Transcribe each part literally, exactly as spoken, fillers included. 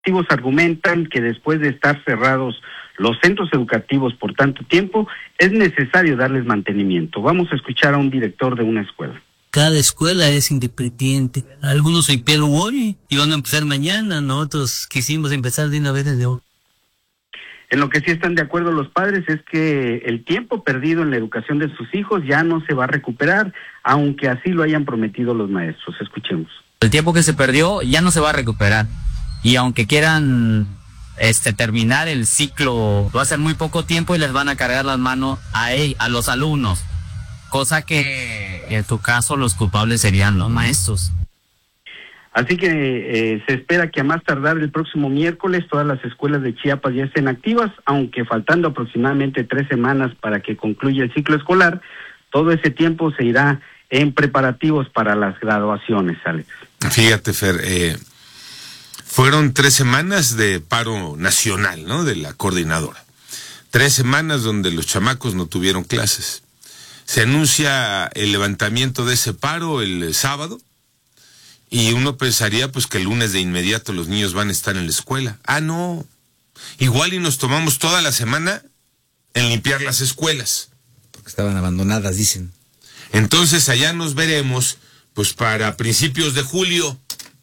directivos argumentan que después de estar cerrados los centros educativos por tanto tiempo, es necesario darles mantenimiento. Vamos a escuchar a un director de una escuela. Cada escuela es independiente. Algunos empezaron hoy y van a empezar mañana. Nosotros quisimos empezar de una vez desde hoy. En lo que sí están de acuerdo los padres es que el tiempo perdido en la educación de sus hijos ya no se va a recuperar, aunque así lo hayan prometido los maestros. Escuchemos. El tiempo que se perdió ya no se va a recuperar. Y aunque quieran este terminar el ciclo, va a ser muy poco tiempo y les van a cargar las manos a, él, a los alumnos. Cosa que en tu caso los culpables serían los maestros. Así que eh, se espera que a más tardar el próximo miércoles todas las escuelas de Chiapas ya estén activas, aunque faltando aproximadamente tres semanas para que concluya el ciclo escolar, todo ese tiempo se irá en preparativos para las graduaciones, Alex. Fíjate, Fer, eh, fueron tres semanas de paro nacional, ¿no?, de la coordinadora. Tres semanas donde los chamacos no tuvieron clases. Se anuncia el levantamiento de ese paro el sábado, y uno pensaría pues que el lunes de inmediato los niños van a estar en la escuela. Ah, no. Igual y nos tomamos toda la semana en limpiar las escuelas. Porque estaban abandonadas, dicen. Entonces allá nos veremos pues para principios de julio.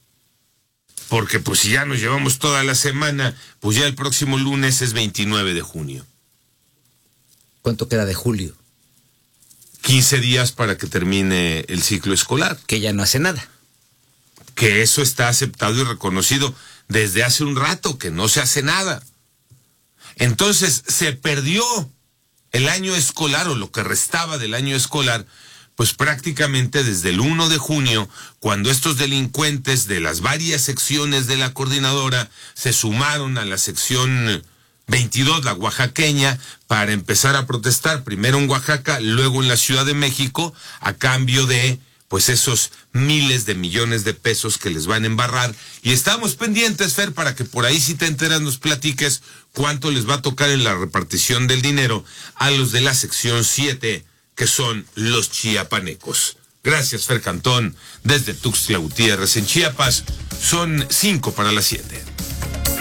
Porque pues si ya nos llevamos toda la semana, pues ya el próximo lunes es veintinueve de junio. ¿Cuánto queda de julio? quince días para que termine el ciclo escolar. Que ya no hace nada. Que eso está aceptado y reconocido desde hace un rato, que no se hace nada. Entonces, se perdió el año escolar, o lo que restaba del año escolar, pues prácticamente desde el primero de junio, cuando estos delincuentes de las varias secciones de la coordinadora se sumaron a la sección veintidós, la oaxaqueña, para empezar a protestar, primero en Oaxaca, luego en la Ciudad de México, a cambio de pues esos miles de millones de pesos que les van a embarrar. Y estamos pendientes, Fer, para que por ahí, si te enteras, nos platiques cuánto les va a tocar en la repartición del dinero a los de la sección siete, que son los chiapanecos. Gracias, Fer Cantón, desde Tuxtla Gutiérrez, en Chiapas. Son cinco para las siete.